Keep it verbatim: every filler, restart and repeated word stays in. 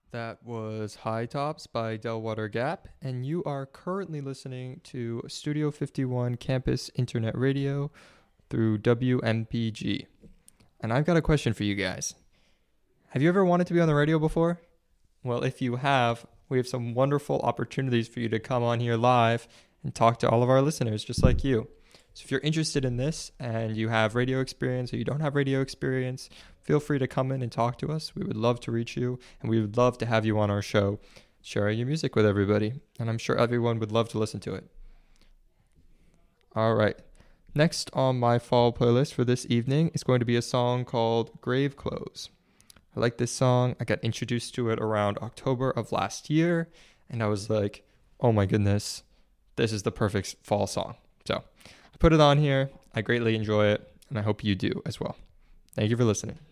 That was High Tops by Delwater Gap, and you are currently listening to Studio fifty-one Campus Internet Radio through W M P G. And I've got a question for you guys. Have you ever wanted to be on the radio before? Well, if you have, we have some wonderful opportunities for you to come on here live and talk to all of our listeners just like you. So if you're interested in this and you have radio experience or you don't have radio experience, feel free to come in and talk to us. We would love to reach you, and we would love to have you on our show, sharing your music with everybody. And I'm sure everyone would love to listen to it. All right. Next on my fall playlist for this evening is going to be a song called Grave Clothes. I like this song. I got introduced to it around October of last year, and I was like, oh my goodness, this is the perfect fall song. So I put it on here. I greatly enjoy it, and I hope you do as well. Thank you for listening.